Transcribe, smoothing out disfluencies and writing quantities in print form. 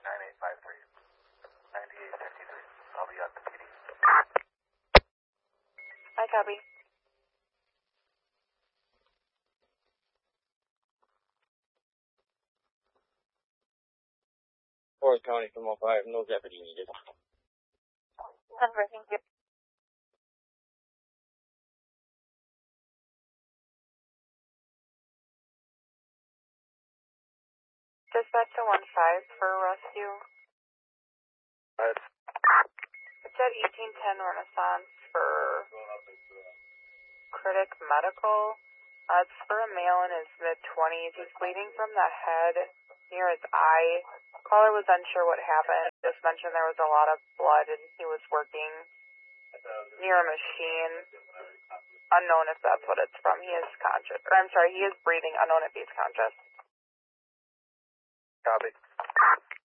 9853. 9853. I'll be at the PD. Hi, copy. Forest County from 05, no deputy needed. Denver, thank you. Dispatch to 15 for rescue. It's at 1810 Renaissance for Critic Medical. It's for a male in his mid-20s. He's bleeding from the head near his eye. Caller was unsure what happened. Just mentioned there was a lot of blood and he was working near a machine. Unknown if that's what it's from. He is conscious. Or I'm sorry, he is breathing. Unknown if he's conscious. Copy.